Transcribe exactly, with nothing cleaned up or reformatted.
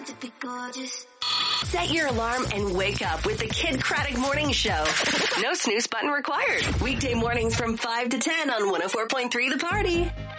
To be gorgeous. Set your alarm and wake up with the Kid Craddock Morning Show. No snooze button required. Weekday mornings from five to ten on one oh four point three The Party.